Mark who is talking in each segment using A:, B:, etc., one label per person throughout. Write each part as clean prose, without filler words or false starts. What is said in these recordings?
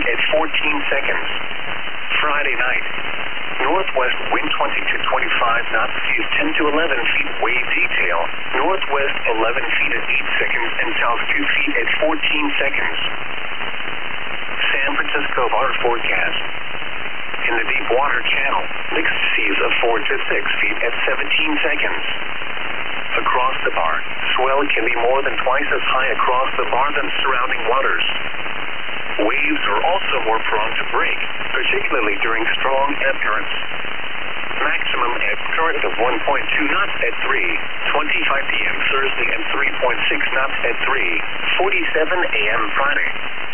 A: at 14 seconds. Friday night, northwest wind 20 to 25 knots, seas 10 to 11 feet, wave detail, northwest 11 feet at 8 seconds and south 2 feet at 14 seconds. San Francisco water forecast. In the deep water channel, mixed seas of 4 to 6 feet at 17 seconds. Across the bar, swell can be more than twice as high across the bar than surrounding waters. Waves are also more prone to break, particularly during strong ebb currents. Maximum ebb current of 1.2 knots at 3:25 p.m. Thursday and 3.6 knots at 3:47 a.m. Friday.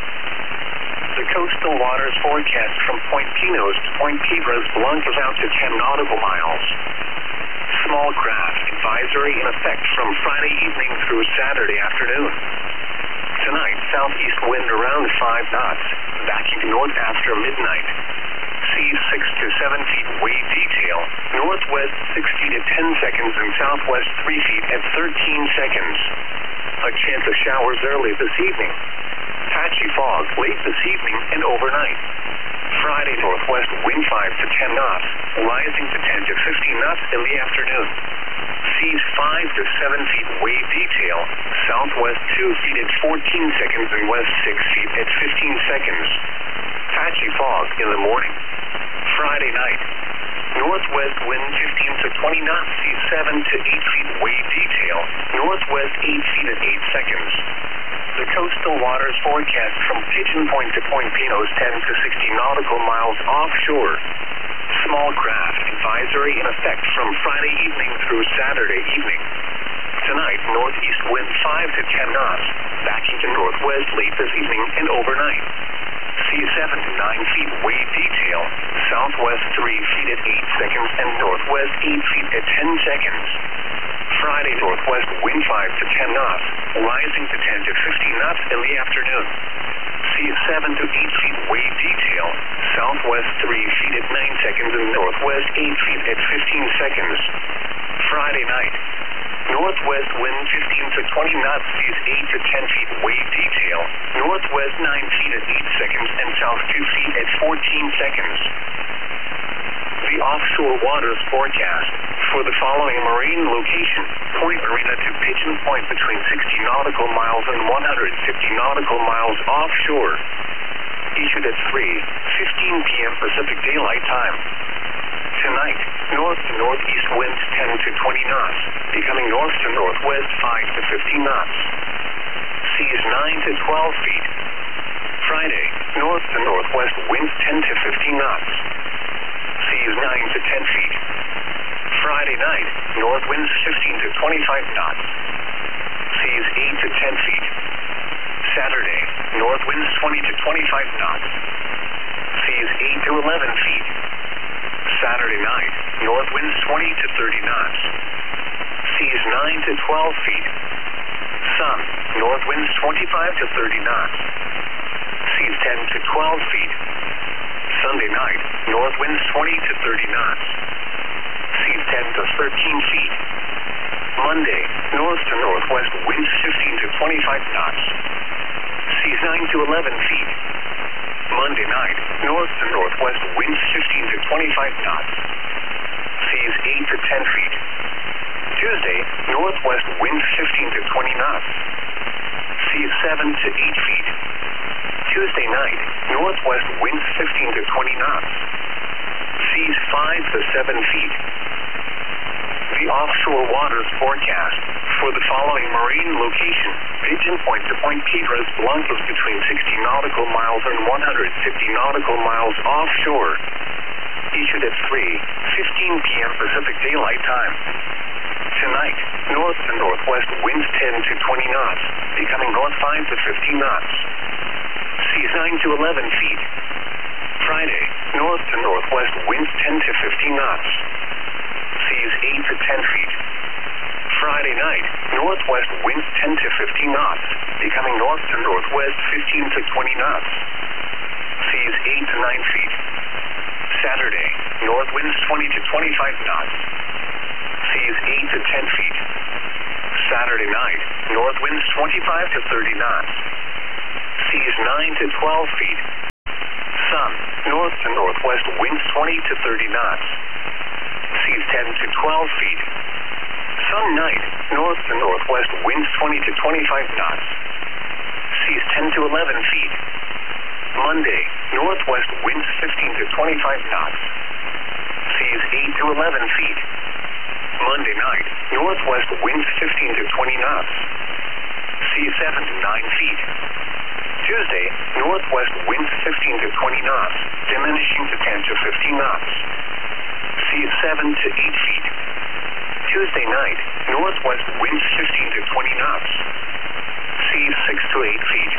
A: The coastal waters forecast from Point Pinos to Point Piedras Blancas out to 10 nautical miles. Small craft advisory in effect from Friday evening through Saturday afternoon. Tonight, southeast wind around 5 knots, backing to north after midnight. Seas 6 to 7 feet, wave detail, northwest 60 to 10 seconds and southwest 3 feet at 13 seconds. A chance of showers early this evening. Patchy fog late this evening and overnight. Friday, northwest wind 5 to 10 knots, rising to 10 to 15 knots in the afternoon. Seas 5 to 7 feet, wave detail, southwest 2 feet at 14 seconds and west 6 feet at 15 seconds. Patchy fog in the morning. Friday night, northwest wind 15 to 20 knots, seas 7 to 8 feet, wave detail, northwest 8 feet at 8 seconds. The coastal waters forecast from Pigeon Point to Point Pinos 10 to 60 nautical miles offshore. Small craft advisory in effect from Friday evening through Saturday evening. Tonight, northeast wind 5 to 10 knots, backing to northwest late this evening and overnight. Seas 7 to 9 feet, wave detail, southwest 3 feet at 8 seconds and northwest 8 feet at 10 seconds. Friday, northwest wind 5 to 10 knots, rising to 10 to 15 knots in the afternoon. Seas 7 to 8 feet, wave detail, southwest 3 feet at 9 seconds and northwest 8 feet at 15 seconds. Friday night, northwest wind 15 to 20 knots, seas 8 to 10 feet, wave detail, northwest 9 feet at 8 seconds and south 2 feet at 14 seconds. The offshore waters forecast for the following marine location: Point Marina to Pigeon Point between 60 nautical miles and 150 nautical miles offshore. Issued at 3:15 p.m. Pacific Daylight Time. Tonight, north to northeast winds 10 to 20 knots, becoming north to northwest 5 to 15 knots. Seas 9 to 12 feet. Friday, north to northwest winds 10 to 15 knots. Seas 9 to 10 feet. Friday night, north winds 15 to 25 knots. Seas 8 to 10 feet. Saturday, north winds 20 to 25 knots. Seas 8 to 11 feet. Saturday night, north winds 20 to 30 knots. Seas 9 to 12 feet. Sun, north winds 25 to 30 knots. Seas 10 to 12 feet. Sunday night, north winds 20 to 30 knots. Seas 10 to 13 feet. Monday, north to northwest winds 15 to 25 knots. Seas 9 to 11 feet. Monday night, north to northwest winds 15 to 25 knots. Seas 8 to 10 feet. Tuesday, northwest winds 15 to 20 knots. Seas 7 to 8 feet. Tuesday night, northwest winds 15 to 20 knots. Seas 5 to 7 feet. The offshore waters forecast for the following marine location: Pigeon Point to Point Piedras Blancas between 60 nautical miles and 150 nautical miles offshore. Issued at 3:15 p.m. Pacific Daylight Time. Tonight, north to northwest winds 10 to 20 knots, becoming north 5 to 15 knots. Seas 9 to 11 feet. Friday, north to northwest winds 10 to 15 knots. Seas 8 to 10 feet. Friday night, northwest winds 10 to 15 knots, becoming north to northwest 15 to 20 knots. Seas 8 to 9 feet. Saturday, north winds 20 to 25 knots. Seas 8 to 10 feet. Saturday night, north winds 25 to 30 knots. Seas 9 to 12 feet. sun, north to northwest winds 20 to 30 knots. Seas 10 to 12 feet. Sun night, north to northwest winds 20 to 25 knots. Seas 10 to 11 feet. Monday, northwest winds 15 to 25 knots. Seas 8 to 11 feet. Monday night, northwest winds 15 to 20 knots. Seas 7 to 9 feet. Tuesday, northwest winds 15 to 20 knots, diminishing to 10 to 15 knots. Seas 7 to 8 feet. Tuesday night, northwest winds 15 to 20 knots. Seas 6 to 8 feet.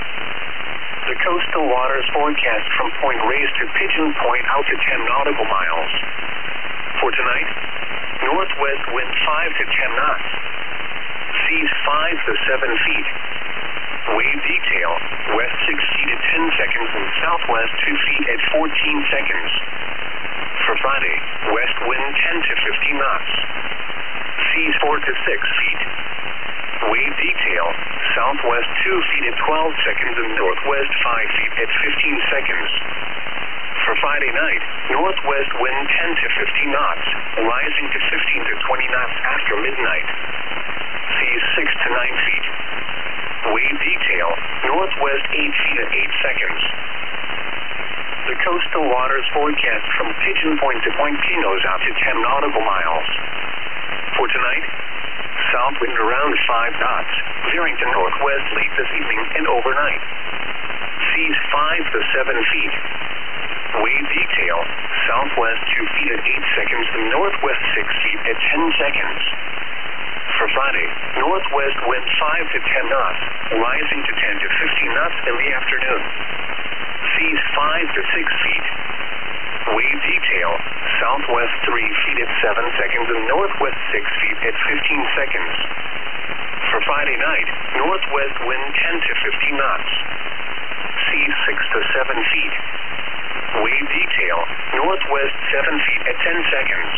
A: The coastal waters forecast from Point Reyes to Pigeon Point out to 10 nautical miles. For tonight, northwest wind 5 to 10 knots. Seas 5 to 7 feet. Wave detail, west 6 feet at 10 seconds and southwest 2 feet at 14 seconds. For Friday, west wind 10 to 15 knots. Seas 4 to 6 feet. Wave detail, southwest 2 feet at 12 seconds and northwest 5 feet at 15 seconds. For Friday night, northwest wind 10 to 15 knots, rising to 15 to 20 knots after midnight. Seas 6 to 9 feet. Wave detail, northwest 8 feet at 8 seconds. The coastal waters forecast from Pigeon Point to Point Pinos out to 10 nautical miles. For tonight, south wind around 5 knots, veering to northwest late this evening and overnight. Seas 5 to 7 feet. Wave detail, southwest 2 feet at 8 seconds and northwest 6 feet at 10 seconds. For Friday, northwest wind 5 to 10 knots, rising to 10 to 15 knots in the afternoon. Seas 5 to 6 feet. Wave detail, southwest 3 feet at 7 seconds and northwest 6 feet at 15 seconds. For Friday night, northwest wind 10 to 15 knots. Seas 6 to 7 feet. Wave detail, northwest 7 feet at 10 seconds.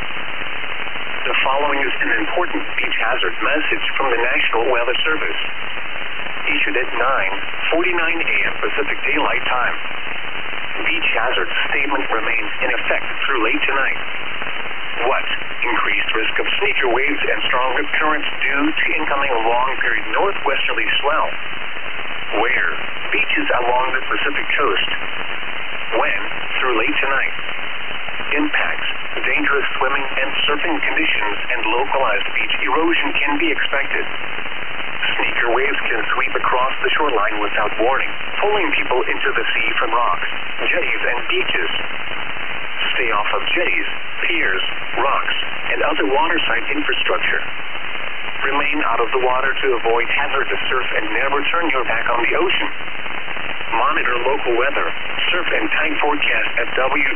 A: The following is an important beach hazard message from the National Weather Service. Issued at 9:49 a.m. Pacific Daylight Time. Beach hazard statement remains in effect through late tonight. What? Increased risk of sneaker waves and strong rip currents due to incoming long-period northwesterly swell. Where? Beaches along the Pacific coast. When? Through late tonight. Impacts, dangerous swimming and surfing conditions, and localized beach erosion can be expected. Sneaker waves can sweep across the shoreline without warning, pulling people into the sea from rocks, jetties, and beaches. Stay off of jetties, piers, rocks, and other waterside infrastructure. Remain out of the water to avoid hazardous surf and never turn your back on the ocean. Monitor local weather, surf and tide forecast at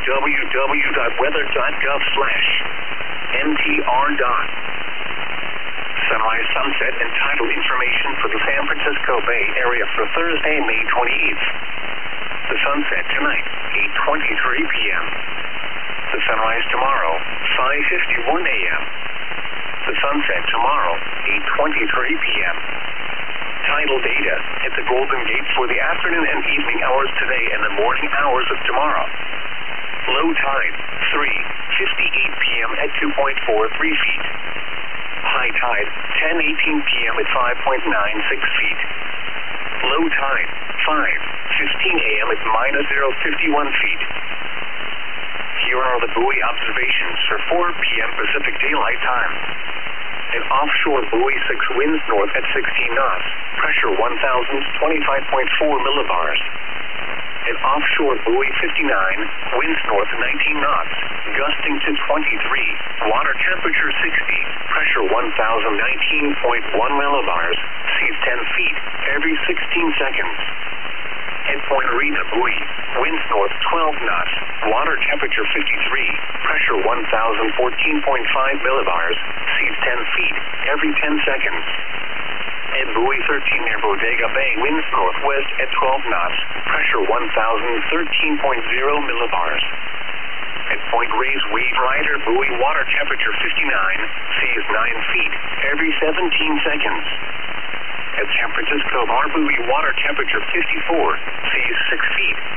A: www.weather.gov/mtr. Sunrise, sunset, and tidal information for the San Francisco Bay Area for Thursday, May 28th. The sunset tonight, 8:23 p.m. The sunrise tomorrow, 5:51 a.m. The sunset tomorrow, 8:23 p.m. Tidal data at the Golden Gate for the afternoon and evening hours today and the morning hours of tomorrow. Low tide, 3:58 p.m. at 2.43 feet. High tide, 10:18 p.m. at 5.96 feet. Low tide, 5:15 a.m. at -0.51 feet. Here are the buoy observations for 4 p.m. Pacific Daylight Time. An offshore buoy 6 winds north at 16 knots, pressure 1,025.4 millibars. An offshore buoy 59, winds north 19 knots, gusting to 23, water temperature 60, pressure 1,019.1 millibars, seas 10 feet every 16 seconds. At Point Arena buoy, winds north 12 knots, water temperature 53, pressure 1,014.5 millibars, seas 10 feet every 10 seconds. At buoy 13 near Bodega Bay, winds northwest at 12 knots, pressure 1,013.0 millibars. At Point Reyes Wave Rider buoy, water temperature 59, seas 9 feet every 17 seconds. At San Francisco Bar buoy, water temperature 54, seas 6 feet